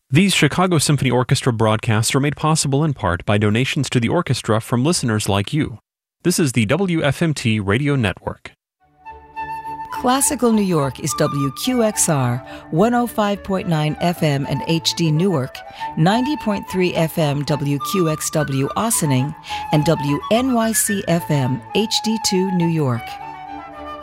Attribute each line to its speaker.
Speaker 1: These Chicago Symphony Orchestra broadcasts are made possible in part by donations to the orchestra from listeners like you. This is the WFMT Radio Network.
Speaker 2: Classical New York is WQXR, 105.9 FM and HD Newark, 90.3 FM WQXW Ossining, and WNYC FM HD2 New York.